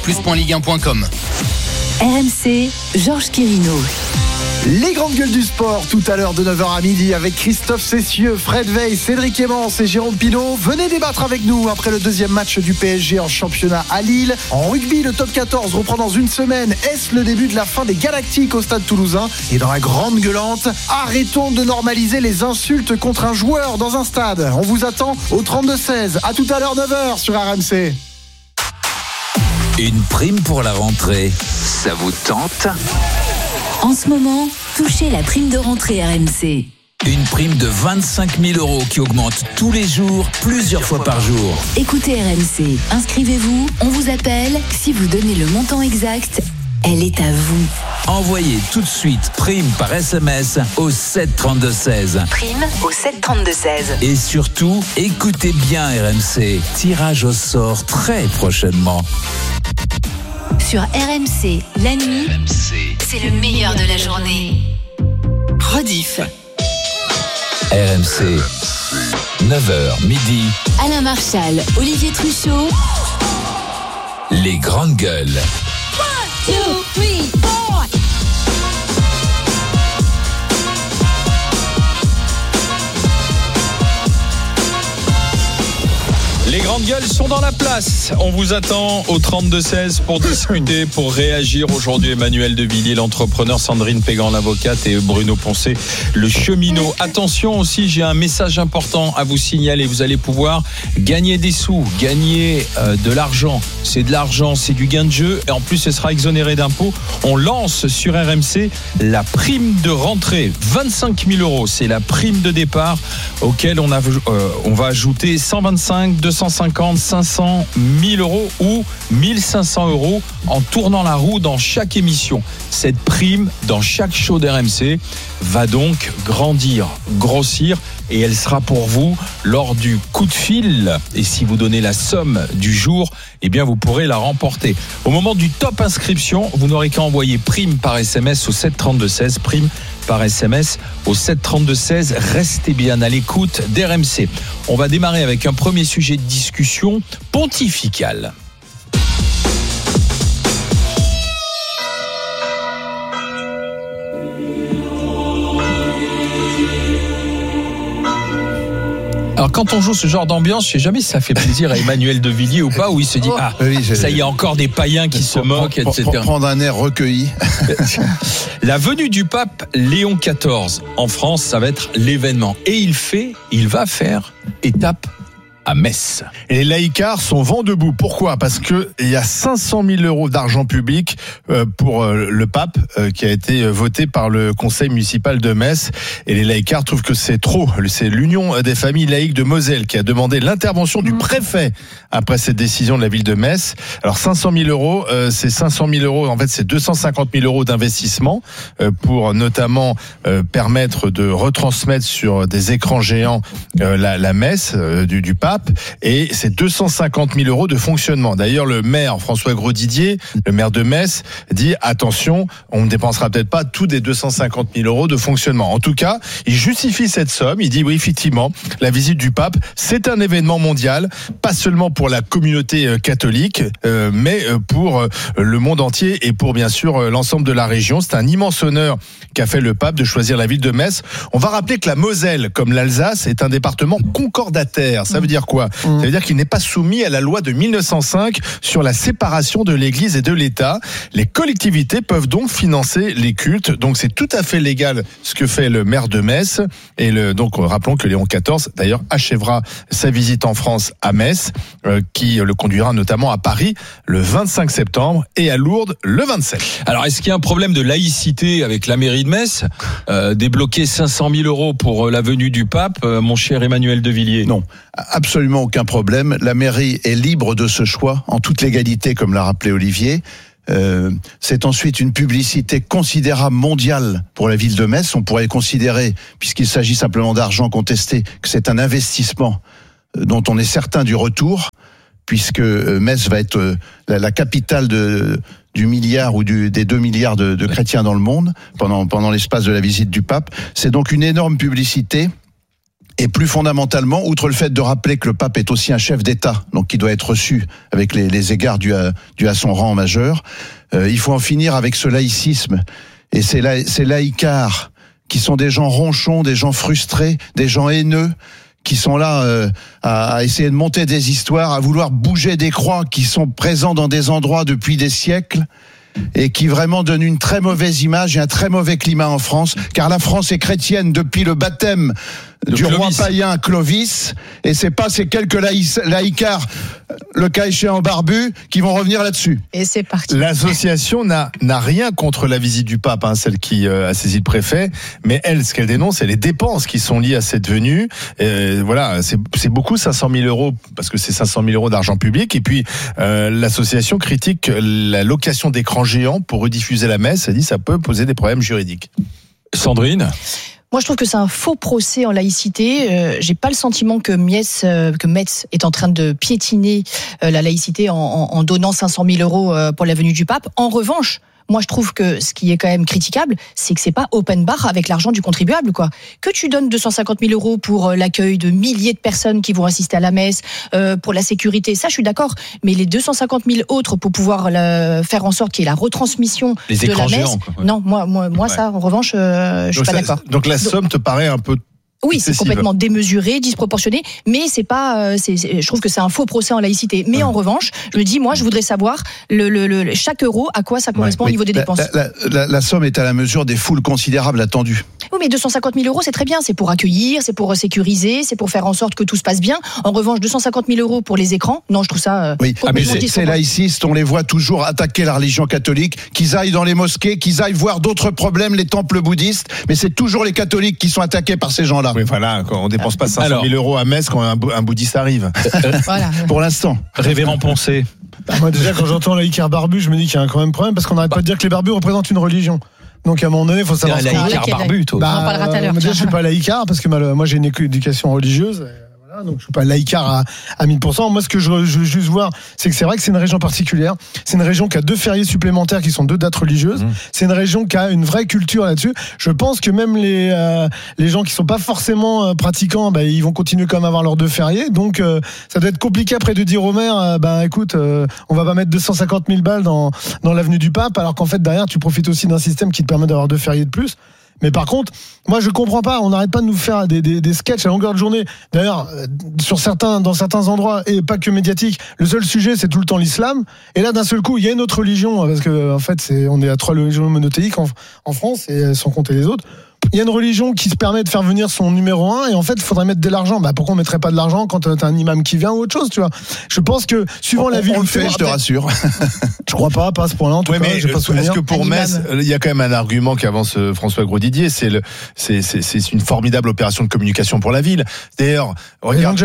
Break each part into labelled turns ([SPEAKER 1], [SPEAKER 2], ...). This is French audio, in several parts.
[SPEAKER 1] plus.ligue1.com.
[SPEAKER 2] RMC, Georges Quirino.
[SPEAKER 3] Les grandes gueules du sport, tout à l'heure de 9h à midi avec Christophe Cessieux, Fred Veil, Cédric Emmance et Jérôme Pinault. Venez débattre avec nous après le deuxième match du PSG en championnat à Lille. En rugby, le top 14 reprend dans une semaine. Est-ce le début de la fin des Galactiques au stade toulousain? Et dans la grande gueulante, arrêtons de normaliser les insultes contre un joueur dans un stade. On vous attend au 32-16. À tout à l'heure 9h sur RMC.
[SPEAKER 4] Une prime pour la rentrée, ça vous tente ?
[SPEAKER 2] En ce moment, touchez la prime de rentrée RMC.
[SPEAKER 4] Une prime de 25 000 € qui augmente tous les jours, plusieurs fois par jour.
[SPEAKER 2] Écoutez RMC, inscrivez-vous, on vous appelle. Si vous donnez le montant exact, elle est à vous.
[SPEAKER 4] Envoyez tout de suite prime par SMS au 7 32 16.
[SPEAKER 2] Prime au 7 32 16.
[SPEAKER 4] Et surtout, écoutez bien RMC. Tirage au sort très prochainement.
[SPEAKER 2] Sur RMC, la nuit, c'est le meilleur de la journée. Rediff.
[SPEAKER 4] RMC, 9h midi.
[SPEAKER 2] Alain Marchal, Olivier Truchot.
[SPEAKER 4] Les grandes gueules.
[SPEAKER 2] 1, 2, 3, 4.
[SPEAKER 5] Les grandes gueules sont dans la place. On vous attend au 32-16 pour discuter, pour réagir. Aujourd'hui, Emmanuel Devilliers, l'entrepreneur, Sandrine Pégan, l'avocate, et Bruno Poncet, le cheminot. Attention aussi, j'ai un message important à vous signaler. Vous allez pouvoir gagner des sous, gagner de l'argent. C'est de l'argent, c'est du gain de jeu. Et en plus, ce sera exonéré d'impôts. On lance sur RMC la prime de rentrée. 25 000 €. C'est la prime de départ auquel on va ajouter 125, 250, 500, 1000 € ou 1500 € en tournant la roue dans chaque émission. Cette prime, dans chaque show d'RMC, va donc grandir, grossir, et elle sera pour vous lors du coup de fil. Et si vous donnez la somme du jour, eh bien vous pourrez la remporter. Au moment du top inscription, vous n'aurez qu'à envoyer prime par SMS au 7 32 16, prime par SMS au 7 32 16. Restez bien à l'écoute d'RMC. On va démarrer avec un premier sujet de discussion pontifical. Alors quand on joue ce genre d'ambiance, je sais jamais si ça fait plaisir à Emmanuel Devilliers ou pas, où il se dit ça y est, encore des païens qui se moquent, etc.
[SPEAKER 6] Pour prendre un air recueilli.
[SPEAKER 5] La venue du pape Léon XIV en France, ça va être l'événement. Et il va faire étape à Metz.
[SPEAKER 6] Et les laïcards sont vent debout. Pourquoi ? Parce que il y a 500 000 € d'argent public pour le pape qui a été voté par le conseil municipal de Metz. Et les laïcards trouvent que c'est trop. C'est l'Union des familles laïques de Moselle qui a demandé l'intervention du préfet après cette décision de la ville de Metz. Alors 500 000 €, c'est 500 000 €. En fait, c'est 250 000 € d'investissement pour notamment permettre de retransmettre sur des écrans géants la messe du pape. Et c'est 250 000 € de fonctionnement. D'ailleurs, le maire François Grosdidier, le maire de Metz, dit attention, on ne dépensera peut-être pas tous des 250 000 € de fonctionnement. En tout cas, il justifie cette somme. Il dit oui, effectivement, la visite du pape, c'est un événement mondial, pas seulement pour la communauté catholique, mais pour le monde entier et pour bien sûr l'ensemble de la région. C'est un immense honneur qu'a fait le pape de choisir la ville de Metz. On va rappeler que la Moselle, comme l'Alsace, est un département concordataire. Ça veut dire quoi ? Ça veut dire qu'il n'est pas soumis à la loi de 1905 sur la séparation de l'Église et de l'État. Les collectivités peuvent donc financer les cultes. Donc c'est tout à fait légal ce que fait le maire de Metz. Et donc rappelons que Léon XIV d'ailleurs achèvera sa visite en France à Metz, qui le conduira notamment à Paris le 25 septembre et à Lourdes le 27.
[SPEAKER 5] Alors est-ce qu'il y a un problème de laïcité avec la mairie de Metz ? Débloquer 500 000 € pour la venue du pape, mon cher Emmanuel Devilliers ?
[SPEAKER 7] Non, absolument aucun problème. La mairie est libre de ce choix en toute légalité, comme l'a rappelé Olivier. C'est ensuite une publicité considérable mondiale pour la ville de Metz. On pourrait considérer, puisqu'il s'agit simplement d'argent contesté, que c'est un investissement dont on est certain du retour, puisque Metz va être la capitale du milliard ou des 2 milliards de chrétiens dans le monde pendant l'espace de la visite du pape. C'est donc une énorme publicité. Et plus fondamentalement, outre le fait de rappeler que le pape est aussi un chef d'État, donc qui doit être reçu avec les égards dus à son rang majeur, il faut en finir avec ce laïcisme et ces laïcards qui sont des gens ronchons, des gens frustrés, des gens haineux, qui sont là à essayer de monter des histoires, à vouloir bouger des croix qui sont présents dans des endroits depuis des siècles et qui vraiment donnent une très mauvaise image et un très mauvais climat en France, car la France est chrétienne depuis le baptême du roi païen Clovis, et c'est pas ces quelques laïcards, le cas échéant barbus, qui vont revenir là-dessus.
[SPEAKER 1] Et c'est parti.
[SPEAKER 6] L'association n'a rien contre la visite du pape, celle qui a saisi le préfet, mais elle, ce qu'elle dénonce, c'est les dépenses qui sont liées à cette venue. Voilà, c'est beaucoup, 500 000 euros, parce que c'est 500 000 euros d'argent public. Et puis l'association critique la location d'écrans géants pour rediffuser la messe. Elle dit que ça peut poser des problèmes juridiques.
[SPEAKER 5] Sandrine ?
[SPEAKER 1] Moi, je trouve que c'est un faux procès en laïcité. J'ai pas le sentiment que Metz est en train de piétiner la laïcité en donnant 500 000 euros pour la venue du pape. En revanche, moi, je trouve que ce qui est quand même critiquable, c'est que c'est pas open bar avec l'argent du contribuable, quoi. Que tu donnes 250 000 euros pour l'accueil de milliers de personnes qui vont assister à la messe, pour la sécurité, ça, je suis d'accord. Mais les 250 000 autres pour pouvoir faire en sorte qu'il y ait la retransmission
[SPEAKER 5] les
[SPEAKER 1] de la messe.
[SPEAKER 5] Géants, quoi.
[SPEAKER 1] Non, moi, ça, en revanche, je suis pas d'accord.
[SPEAKER 6] Donc la somme te paraît un peu...
[SPEAKER 1] Oui, c'est complètement démesuré, disproportionné, mais c'est pas. Je trouve que c'est un faux procès en laïcité. Mais en revanche, je me dis, moi, je voudrais savoir chaque euro à quoi ça correspond au niveau des dépenses.
[SPEAKER 7] La somme est à la mesure des foules considérables attendues.
[SPEAKER 1] Oui, mais 250 000 euros, c'est très bien. C'est pour accueillir, c'est pour sécuriser, c'est pour faire en sorte que tout se passe bien. En revanche, 250 000 euros pour les écrans, non, je trouve ça.
[SPEAKER 7] Oui, mais ces laïcistes, on les voit toujours attaquer la religion catholique, qu'ils aillent dans les mosquées, qu'ils aillent voir d'autres problèmes, les temples bouddhistes, mais c'est toujours les catholiques qui sont attaqués par ces gens-là.
[SPEAKER 6] Oui, voilà, on dépense pas 500 000 euros à Metz quand un bouddhiste arrive.
[SPEAKER 1] Voilà.
[SPEAKER 7] Pour l'instant.
[SPEAKER 5] Révérend Poncet.
[SPEAKER 8] Moi, déjà, quand j'entends laïcard barbu, je me dis qu'il y a quand même un problème, parce qu'on n'arrête pas de dire que les barbus représentent une religion. Donc à un moment donné, il faut savoir ce qu'on veut.
[SPEAKER 5] Laïcard barbu, toi.
[SPEAKER 1] On en parlera tout à l'heure.
[SPEAKER 8] Déjà, je suis pas laïcard parce que moi j'ai une éducation religieuse. Donc je suis pas laïcard à 1000%. Moi, ce que je veux juste voir, c'est que c'est vrai que c'est une région particulière. C'est une région qui a 2 fériés supplémentaires qui sont 2 dates religieuses. C'est une région qui a une vraie culture là-dessus. Je pense que même les gens qui sont pas forcément pratiquants, ils vont continuer quand même à avoir leurs 2 fériés. Donc ça doit être compliqué après de dire au maire, écoute, on va pas mettre 250 000 balles dans l'avenue du Pape, alors qu'en fait derrière tu profites aussi d'un système qui te permet d'avoir 2 fériés de plus. Mais par contre, moi je comprends pas, on n'arrête pas de nous faire des sketchs à longueur de journée. D'ailleurs, dans certains endroits, et pas que médiatiques, le seul sujet c'est tout le temps l'islam. Et là d'un seul coup, il y a une autre religion, parce que en fait on est à 3 religions monothéiques en France, et sans compter les autres. Il y a une religion qui se permet de faire venir son numéro 1, et en fait il faudrait mettre de l'argent. Pourquoi on mettrait pas de l'argent quand t'as un imam qui vient ou autre chose, tu vois? Je pense que suivant la ville,
[SPEAKER 7] on le fait, je te rassure.
[SPEAKER 8] Je crois pas à ce point-là en tout cas. Mais
[SPEAKER 6] est-ce que pour Metz, il y a quand même un argument qu'avance François Grosdidier, c'est une formidable opération de communication pour la ville. D'ailleurs, regarde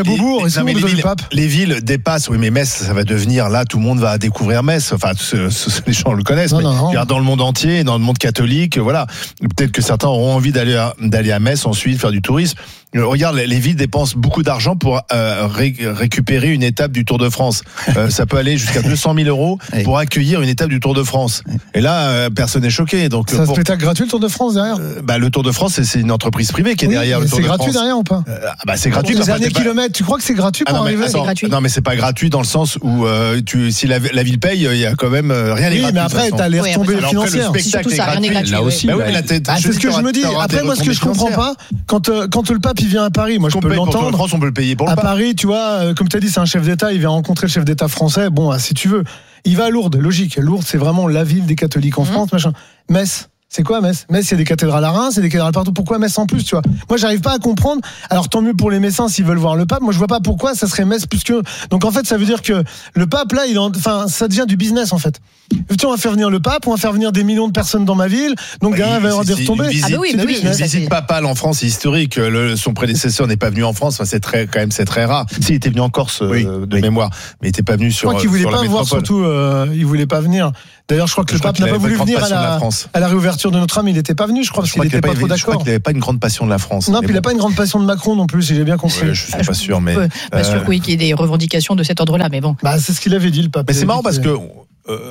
[SPEAKER 6] les villes dépassent. Oui, mais Metz, ça va devenir là, tout le monde va découvrir Metz. Enfin, les gens le connaissent. Non. Dans le monde entier, dans le monde catholique, voilà. Peut-être que certains auront envie d'aller à Metz ensuite, faire du tourisme. Regarde, les villes dépensent beaucoup d'argent pour récupérer une étape du Tour de France. Ça peut aller jusqu'à 200 000 euros pour accueillir une étape du Tour de France. Et là, personne n'est choqué. Donc,
[SPEAKER 8] c'est un spectacle gratuit, le Tour de France, derrière?
[SPEAKER 6] Le Tour de France, c'est une entreprise privée qui est derrière le Tour de France.
[SPEAKER 8] C'est gratuit derrière ou pas?
[SPEAKER 6] C'est gratuit.
[SPEAKER 8] Les derniers kilomètres, tu crois que c'est gratuit pour arriver?
[SPEAKER 1] C'est gratuit.
[SPEAKER 6] Non, mais c'est pas gratuit dans le sens où si la ville paye, il y a quand même rien n'est gratuit.
[SPEAKER 8] Oui, mais après, t'as les retombées financières.
[SPEAKER 6] Le spectacle est gratuit.
[SPEAKER 5] Là aussi.
[SPEAKER 8] C'est ce que je me dis. Après, moi, ce que je comprends pas, quand le pape il vient à Paris, moi je peux l'entendre.
[SPEAKER 6] France, on peut le payer pour le pape.
[SPEAKER 8] À Paris, tu vois, comme tu as dit, c'est un chef d'État, il vient rencontrer le chef d'État français. Bon, si tu veux, il va à Lourdes, logique. Lourdes, c'est vraiment la ville des catholiques en France, machin. Metz. C'est quoi Metz? Metz, il y a des cathédrales à Reims, il y a des cathédrales partout. Pourquoi Metz en plus, tu vois? Moi, j'arrive pas à comprendre. Alors, tant mieux pour les Messins s'ils veulent voir le pape. Moi, je vois pas pourquoi ça serait Metz plus que. Donc, en fait, ça veut dire que le pape, là, ça devient du business, en fait. Tiens, on va faire venir le pape, on va faire venir des millions de personnes dans ma ville. Donc, derrière, il va y avoir des retombées.
[SPEAKER 6] Une visite papale en France, c'est historique. Son prédécesseur n'est pas venu en France. Enfin, c'est très rare. S'il était venu en Corse, de mémoire, mais il était pas venu sur.
[SPEAKER 8] Je crois qu'il voulait pas voir, surtout, il voulait pas venir. D'ailleurs, je crois que le pape n'a pas voulu venir à la réouverture de Notre-Dame. Il n'était pas venu, je crois, parce qu'il n'était pas trop d'accord.
[SPEAKER 6] Je crois qu'il n'avait pas une grande passion de la France.
[SPEAKER 8] Non, puis il n'a pas une grande passion de Macron non plus, si j'ai bien compris.
[SPEAKER 6] Je suis pas sûr, mais.
[SPEAKER 1] Pas sûr, qu'il y ait des revendications de cet ordre-là, mais bon.
[SPEAKER 8] C'est ce qu'il avait dit, le pape.
[SPEAKER 6] Mais c'est marrant parce que.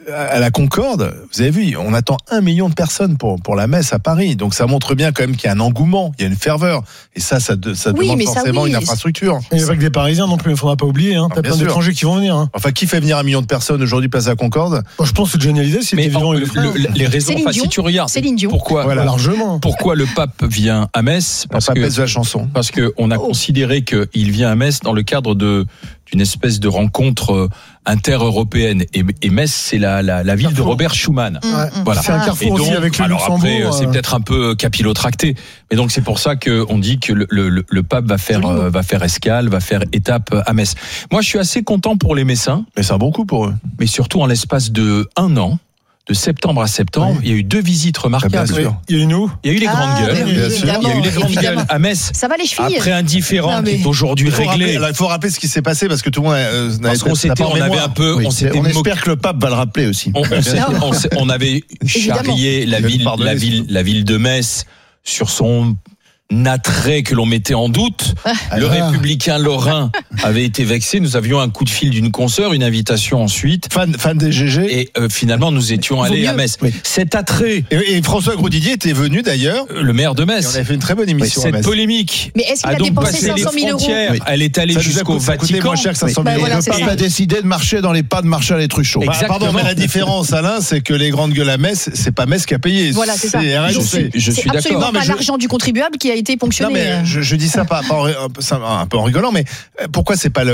[SPEAKER 6] à la Concorde, vous avez vu, on attend 1 million de personnes pour la messe à Paris. Donc ça montre bien quand même qu'il y a un engouement, il y a une ferveur. Et ça demande forcément une infrastructure.
[SPEAKER 8] Et avec des Parisiens non plus, il ne faudra pas oublier. T'as plein d'étrangers qui vont venir.
[SPEAKER 6] Enfin, qui fait venir 1 million de personnes aujourd'hui place à la Concorde?
[SPEAKER 8] Je pense que c'est Johnny Hallyday, s'il était vivant, il le ferait.
[SPEAKER 5] Les raisons, si tu regardes, pourquoi
[SPEAKER 8] largement.
[SPEAKER 5] Pourquoi le pape vient à Metz?
[SPEAKER 6] Parce
[SPEAKER 5] qu'on a considéré qu'il vient à Metz dans le cadre d'une espèce de rencontre inter-européenne. Et Metz, c'est la ville de Robert Schuman. Voilà.
[SPEAKER 8] C'est un carrefour aussi avec le Luxembourg.
[SPEAKER 5] Après, c'est peut-être un peu capillotracté. Mais donc, c'est pour ça qu'on dit que le pape va faire escale, va faire étape à Metz. Moi, je suis assez content pour les Messins.
[SPEAKER 6] Mais c'est beaucoup pour eux.
[SPEAKER 5] Mais surtout, en l'espace de 1 an, de septembre à septembre, il y a eu 2 visites remarquables.
[SPEAKER 8] Il y a eu nous.
[SPEAKER 5] Il y a eu les grandes gueules. Il y a eu les grandes gueules à Metz.
[SPEAKER 1] Ça va les chevilles.
[SPEAKER 5] Après un différend qui est aujourd'hui réglé.
[SPEAKER 6] Il faut rappeler ce qui s'est passé parce que tout le monde
[SPEAKER 5] parce qu'on avait un peu,
[SPEAKER 7] on espère que le pape va le rappeler aussi.
[SPEAKER 5] On avait charrié la ville de Metz sur son attrait que l'on mettait en doute. Le républicain lorrain avait été vexé. Nous avions un coup de fil d'une consoeur, une invitation ensuite.
[SPEAKER 6] Fan des GG.
[SPEAKER 5] Et finalement, nous étions allés à Metz.
[SPEAKER 6] Oui.
[SPEAKER 5] Cet attrait.
[SPEAKER 6] Et François Grosdidier était venu d'ailleurs.
[SPEAKER 5] Le maire de Metz.
[SPEAKER 6] Et on avait fait une très bonne émission.
[SPEAKER 5] Cette polémique.
[SPEAKER 1] Mais est-ce qu'il a dépensé 500 000 €?
[SPEAKER 5] Elle est allée jusqu'au Vatican.
[SPEAKER 6] Moins cher que 500 000 €.
[SPEAKER 7] Le pape a décidé de marcher dans les pas de Marshal et Truchot.
[SPEAKER 6] Pardon, mais la différence, Alain, c'est que les grandes gueules à Metz, c'est pas Metz qui a payé.
[SPEAKER 1] Voilà, c'est ça.
[SPEAKER 5] Je suis d'accord.
[SPEAKER 1] C'est absolument pas l'argent du contribuable qui a été ponctionné.
[SPEAKER 6] Non, mais je dis ça pas un peu en rigolant, mais pourquoi c'est pas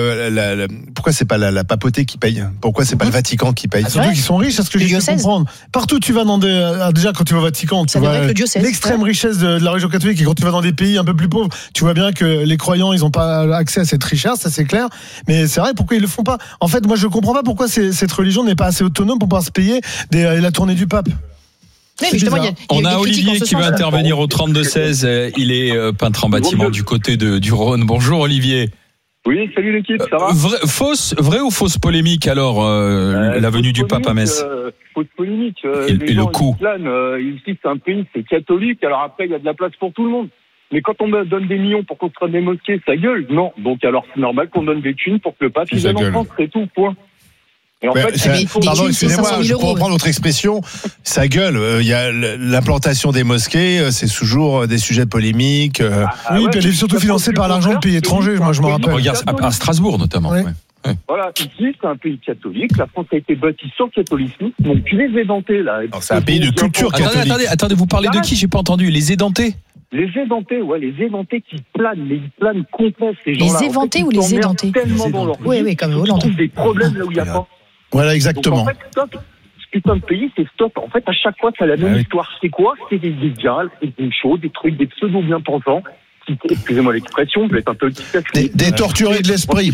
[SPEAKER 6] la papauté qui paye? Pourquoi c'est pas le Vatican qui paye?
[SPEAKER 8] Surtout qu'ils sont riches, c'est ce que j'ai pu comprendre. Partout tu vas dans déjà quand tu vas au Vatican, tu vois l'extrême richesse de la religion catholique, et quand tu vas dans des pays un peu plus pauvres, tu vois bien que les croyants ils ont pas accès à cette richesse, ça c'est clair. Mais c'est vrai, pourquoi ils le font pas? En fait, moi je comprends pas pourquoi cette religion n'est pas assez autonome pour pouvoir se payer la tournée du pape.
[SPEAKER 5] On a Olivier qui va intervenir au 32-16. Il est peintre en bâtiment du côté du Rhône. Bonjour Olivier.
[SPEAKER 9] Oui, salut l'équipe, ça va?
[SPEAKER 5] Vraie ou fausse polémique alors la venue du pape à Metz?
[SPEAKER 9] Fausse polémique.
[SPEAKER 5] Et le coût.
[SPEAKER 9] Ici c'est un pays, c'est catholique. Alors après il y a de la place pour tout le monde. Mais quand on donne des millions pour construire des mosquées, ça gueule. Non. Donc alors c'est normal qu'on donne des thunes pour que le pape il vienne en France, c'est tout. Point. Et en fait,
[SPEAKER 6] pardon, excusez-moi, je peux reprendre notre expression. Ça gueule. Il y a l'implantation des mosquées, c'est toujours des sujets polémiques.
[SPEAKER 8] Oui, puis elle est surtout financée par l'argent de pays étrangers. Moi, je me rappelle.
[SPEAKER 5] Regarde à Strasbourg notamment.
[SPEAKER 8] Oui.
[SPEAKER 5] Ouais.
[SPEAKER 9] Voilà, ici c'est un pays catholique. La France a été bâtie sur le catholicisme. Donc les édentés là.
[SPEAKER 6] C'est un pays de culture catholique.
[SPEAKER 5] Attendez, vous parlez de qui? J'ai pas entendu. Les édentés?
[SPEAKER 9] Les édentés, les édentés qui planent, mais ils planent complètement ces gens-là.
[SPEAKER 1] Les éventés ou les édentés?
[SPEAKER 9] Tellement dans leur vie.
[SPEAKER 1] Oui, comme Hollande.
[SPEAKER 9] Ils trouvent des problèmes là où il n'y a pas.
[SPEAKER 7] Voilà, exactement.
[SPEAKER 9] Donc, en fait, stop. Ce putain de pays, c'est stop. En fait, à chaque fois, c'est la même histoire. C'est quoi? C'est des gars, c'est des choses, des trucs, des pseudo-bien-pensants, qui, excusez-moi l'expression, je vais être un peu
[SPEAKER 7] des torturés de l'esprit.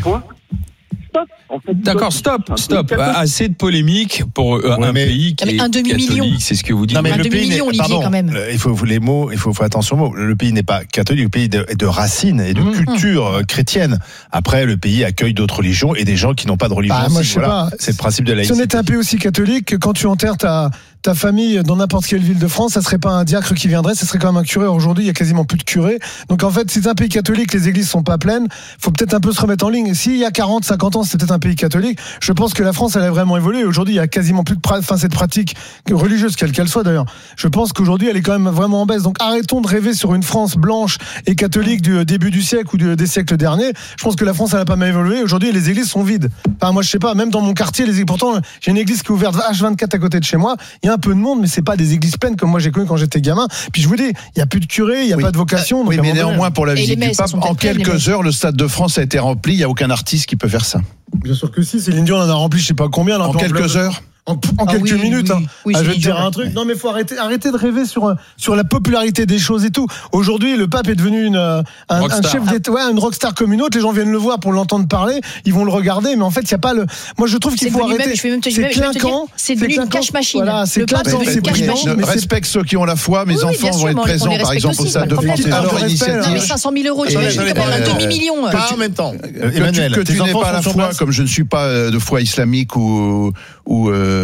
[SPEAKER 9] Stop. En fait,
[SPEAKER 5] d'accord, stop. Assez de polémique pour un pays qui est catholique, c'est ce que vous dites.
[SPEAKER 1] Non, mais le pays n'est, pardon, quand même.
[SPEAKER 6] Il faut les mots, il faut faire attention aux mots. Le pays n'est pas catholique, le pays est de racines et de culture chrétienne. Après, le pays accueille d'autres religions et des gens qui n'ont pas de religion.
[SPEAKER 8] Moi, je sais pas.
[SPEAKER 6] C'est le principe de la laïcité.
[SPEAKER 8] Si on était un pays aussi catholique, quand tu enterres ta famille dans n'importe quelle ville de France, ça serait pas un diacre qui viendrait, ça serait quand même un curé. Aujourd'hui, il y a quasiment plus de curés. Donc en fait, si c'est un pays catholique, les églises sont pas pleines, faut peut-être un peu se remettre en ligne. S'il y a 40, 50 ans, c'était un pays catholique, je pense que la France, elle a vraiment évolué. Aujourd'hui, il y a quasiment plus de cette pratique religieuse, quelle qu'elle soit d'ailleurs. Je pense qu'aujourd'hui, elle est quand même vraiment en baisse. Donc arrêtons de rêver sur une France blanche et catholique du début du siècle ou des siècles derniers. Je pense que la France, elle a pas mal évolué. Aujourd'hui, les églises sont vides. Enfin, moi, je sais pas, même dans mon quartier, pourtant, j'ai une église qui est ouverte H24 à côté de chez moi. Il y a un peu de monde, mais c'est pas des églises pleines comme moi j'ai connu quand j'étais gamin. Puis je vous dis, il y a plus de curés, il y a pas de vocation.
[SPEAKER 7] Oui, mais néanmoins pour la visite du pape, en quelques heures, le Stade de France a été rempli. Il y a aucun artiste qui peut faire ça.
[SPEAKER 8] Bien sûr que si. Céline Dion en a rempli, je sais pas combien. Là,
[SPEAKER 7] en quelques heures.
[SPEAKER 8] En quelques minutes. Oui, je vais te dire un truc. Non, mais faut arrêter de rêver sur la popularité des choses et tout. Aujourd'hui, le pape est devenu un chef d'État, une rockstar comme une autre. Les gens viennent le voir pour l'entendre parler. Ils vont le regarder, mais en fait, il y a pas le. Moi, je trouve qu'il faut arrêter.
[SPEAKER 1] C'est clinquant. C'est devenu une cash machine.
[SPEAKER 8] Voilà, c'est clinquant, c'est brillant.
[SPEAKER 7] Respecte ceux qui ont la foi. Mes enfants vont être présents, par exemple, au Stade de France.
[SPEAKER 1] Alors, mais 500 000 €, tu imagines quand même un demi-million.
[SPEAKER 6] Pas en même temps.
[SPEAKER 7] Que tu n'aies pas la foi, comme je ne suis pas de foi islamique ou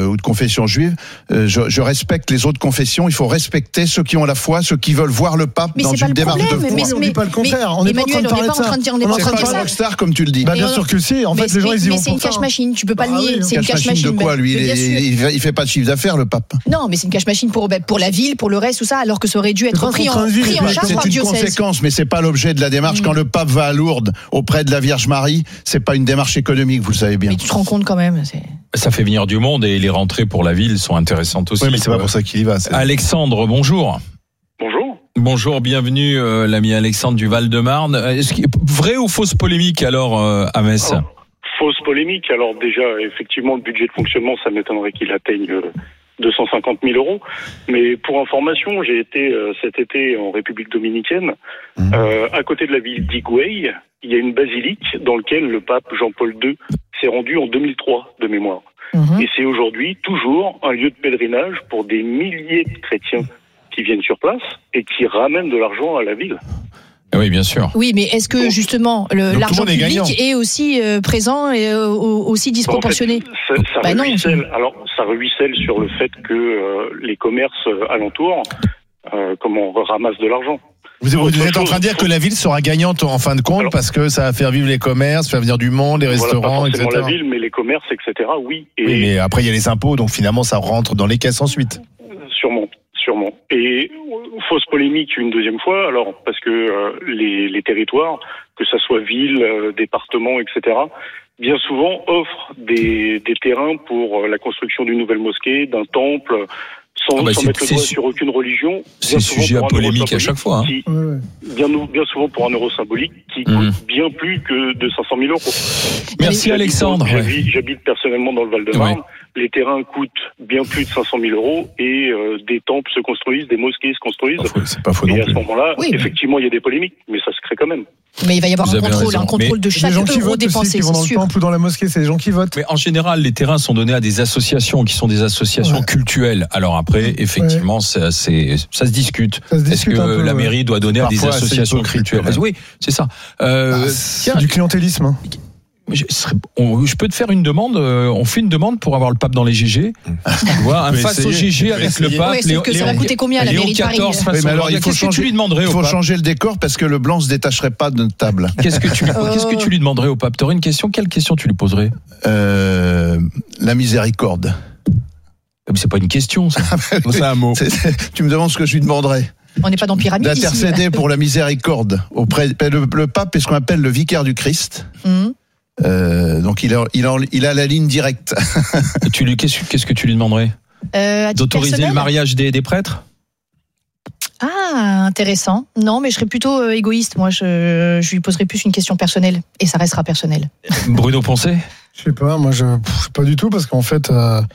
[SPEAKER 7] ou de confession juive, je respecte les autres confessions. Il faut respecter ceux qui ont la foi, ceux qui veulent voir le pape dans une démarche de foi.
[SPEAKER 8] On ne dit pas le contraire. On n'est pas en train de parler de ça.
[SPEAKER 1] On n'est pas en train de
[SPEAKER 7] C'est
[SPEAKER 1] dire
[SPEAKER 7] pas
[SPEAKER 1] ça.
[SPEAKER 7] rockstar comme tu le dis.
[SPEAKER 8] Bien sûr que si. En fait, les gens ils y vont
[SPEAKER 1] mais c'est une
[SPEAKER 8] pour ça.
[SPEAKER 1] cash machine, tu peux pas le nier. C'est une
[SPEAKER 7] Cash
[SPEAKER 1] cash
[SPEAKER 7] machine
[SPEAKER 1] machine.
[SPEAKER 7] de quoi, lui?
[SPEAKER 1] Bien sûr.
[SPEAKER 7] Il fait pas de chiffre d'affaires, le pape.
[SPEAKER 1] Non, mais c'est une cash machine pour la ville, pour le reste, tout ça, alors que ça aurait dû être pris en charge par
[SPEAKER 7] C'est une
[SPEAKER 1] diocèse.
[SPEAKER 7] conséquence, mais c'est pas l'objet de la démarche. Quand le pape va à Lourdes auprès de la Vierge Marie, c'est pas une démarche économique, vous le savez bien.
[SPEAKER 1] Mais tu te rends compte quand même.
[SPEAKER 5] Ça fait venir du monde et les rentrées pour la ville sont intéressantes aussi.
[SPEAKER 6] Oui, mais c'est pas pour ça qu'il y va.
[SPEAKER 5] Alexandre, bonjour.
[SPEAKER 9] Bonjour.
[SPEAKER 5] Bonjour, bienvenue l'ami Alexandre du Val-de-Marne. Est-ce qu'il vraie ou fausse polémique alors à Metz?
[SPEAKER 10] Fausse polémique. Alors déjà, effectivement, le budget de fonctionnement, ça m'étonnerait qu'il atteigne 250 000 euros. Mais pour information, j'ai été cet été en République dominicaine. À côté de la ville d'Higüey, il y a une basilique dans laquelle le pape Jean-Paul II s'est rendu en 2003 de mémoire. Et c'est aujourd'hui toujours un lieu de pèlerinage pour des milliers de chrétiens qui viennent sur place et qui ramènent de l'argent à la ville.
[SPEAKER 5] Oui, bien sûr.
[SPEAKER 1] Oui, mais est-ce que justement l'argent public est aussi présent et aussi disproportionné?
[SPEAKER 10] En fait, ça ruisselle sur le fait que les commerces alentours ramassent de l'argent.
[SPEAKER 6] Vous êtes en train de dire que la ville sera gagnante en fin de compte parce que ça va faire vivre les commerces, faire venir du monde, les restaurants,
[SPEAKER 10] pas forcément
[SPEAKER 6] etc.
[SPEAKER 10] la ville, mais les commerces, etc. Oui. Et
[SPEAKER 6] oui, mais après il y a les impôts, donc finalement ça rentre dans les caisses ensuite.
[SPEAKER 10] Sûrement. Et fausse polémique une deuxième fois, alors parce que les territoires, que ça soit ville, département, etc., bien souvent offrent des terrains pour la construction d'une nouvelle mosquée, d'un temple, sans mettre le doigt sur aucune religion.
[SPEAKER 5] C'est sujet à polémique à chaque fois.
[SPEAKER 10] Bien souvent pour un euro symbolique qui coûte bien plus que de 500 000 euros.
[SPEAKER 5] Merci Alexandre.
[SPEAKER 10] J'habite personnellement dans le Val-de-Marne. Les terrains coûtent bien plus de 500 000 euros et des temples se construisent, des mosquées se construisent.
[SPEAKER 6] C'est pas faux non
[SPEAKER 10] plus. Et à
[SPEAKER 6] plus.
[SPEAKER 10] ce moment-là, effectivement, il y a des polémiques, mais ça se crée quand même.
[SPEAKER 1] Mais il va y avoir un contrôle de chaque euro dépensé, c'est sûr.
[SPEAKER 8] Dans le temple ou dans la mosquée, c'est les gens qui votent.
[SPEAKER 5] Mais en général, les terrains sont donnés à des associations qui sont des associations cultuelles. Alors après, effectivement, ça se discute. Est-ce que la mairie doit donner à des associations cultuelles? Oui, c'est ça.
[SPEAKER 8] C'est du clientélisme.
[SPEAKER 5] Je peux te faire une demande. On fait une demande pour avoir le pape dans les GG. Tu vois, un face au GG avec le pape.
[SPEAKER 1] Ça va coûter combien à la mairie de Paris?
[SPEAKER 5] Qu'est-ce que tu lui demanderais au pape?
[SPEAKER 7] Il faut changer le décor parce que le blanc se détacherait pas de notre table.
[SPEAKER 5] Qu'est-ce que tu lui demanderais au pape? T'aurais une question? Quelle question tu lui poserais?
[SPEAKER 7] La miséricorde.
[SPEAKER 5] Mais c'est pas une question, ça. C'est un mot.
[SPEAKER 7] Tu me demandes ce que je lui demanderais.
[SPEAKER 1] On n'est pas dans Pyramide ici.
[SPEAKER 7] D'intercéder pour la miséricorde auprès le pape est ce qu'on appelle le vicaire du Christ. Donc il a la ligne directe.
[SPEAKER 5] Qu'est-ce que tu lui demanderais? D'autoriser le mariage des prêtres?
[SPEAKER 1] Ah, intéressant. Non, mais je serais plutôt égoïste. Moi, je lui poserais plus une question personnelle. Et ça restera personnel.
[SPEAKER 5] Bruno Poncet?
[SPEAKER 8] Je sais pas, moi, je pas du tout, parce qu'en fait...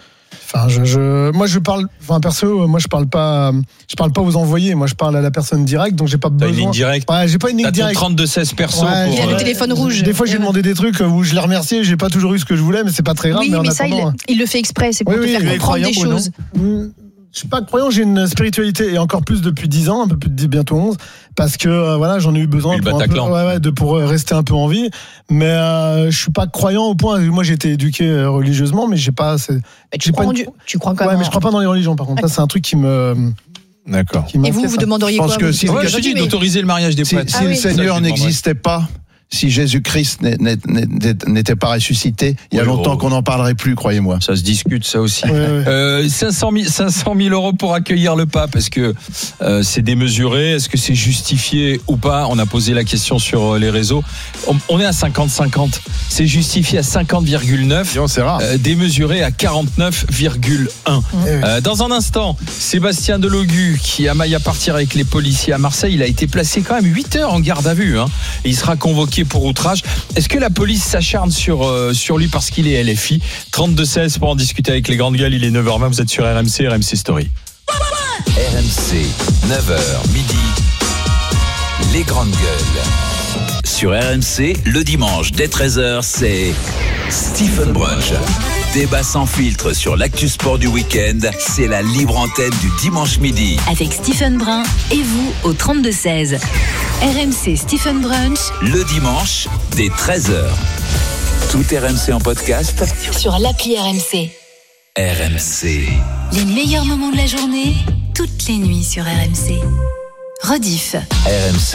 [SPEAKER 8] moi je parle, perso, moi je parle pas aux envoyés, moi je parle à la personne directe, donc j'ai pas besoin.
[SPEAKER 5] T'as une ligne directe?
[SPEAKER 8] Ouais, j'ai pas une ligne directe.
[SPEAKER 5] 32-16 perso.
[SPEAKER 1] Il a le téléphone rouge.
[SPEAKER 8] Des fois j'ai demandé des trucs où je l'ai remercié, j'ai pas toujours eu ce que je voulais, mais c'est pas très grave.
[SPEAKER 1] Oui, mais ça il le fait exprès, c'est pour te faire comprendre des choses.
[SPEAKER 8] Je suis pas croyant, j'ai une spiritualité et encore plus depuis 10 ans, un peu plus de bientôt 11, parce que j'en ai eu besoin pour rester un peu en vie, mais je suis pas croyant au point. Moi j'ai été éduqué religieusement, mais j'ai pas.
[SPEAKER 1] Tu crois en Dieu? Tu crois quand même?
[SPEAKER 8] Ouais, mais je crois pas dans les religions. Par contre, ça c'est un truc qui me.
[SPEAKER 6] D'accord.
[SPEAKER 1] Et vous demanderiez quoi?
[SPEAKER 5] Je dis d'autoriser le mariage des prêtres.
[SPEAKER 7] Si le Seigneur n'existait pas, si Jésus-Christ n'était pas ressuscité, il y a longtemps qu'on n'en parlerait plus, croyez-moi.
[SPEAKER 5] Ça se discute, ça aussi. 500 000 euros pour accueillir le pape, est-ce que c'est démesuré? Est-ce que c'est justifié ou pas? On a posé la question sur les réseaux. On est à 50-50. C'est justifié à 50,9.
[SPEAKER 6] C'est rare.
[SPEAKER 5] Démesuré à 49,1. Dans un instant, Sébastien Delogu, qui a maille à partir avec les policiers à Marseille, il a été placé quand même 8 heures en garde à vue. Et il sera convoqué pour outrage. Est-ce que la police s'acharne sur lui parce qu'il est LFI? 32-16 pour en discuter avec les grandes gueules. Il est 9h20, vous êtes sur RMC Story.
[SPEAKER 4] RMC, 9h midi, les grandes gueules. Sur RMC, le dimanche dès 13h, c'est Stephen Brunch. Débat sans filtre sur l'actu sport du week-end, c'est la libre antenne du dimanche midi.
[SPEAKER 2] Avec Stephen Brun et vous au 32-16. RMC Stephen Brunch.
[SPEAKER 4] Le dimanche dès 13h. Tout RMC en podcast
[SPEAKER 2] sur l'appli RMC.
[SPEAKER 4] RMC.
[SPEAKER 2] Les meilleurs moments de la journée, toutes les nuits sur RMC. Rediff.
[SPEAKER 4] RMC.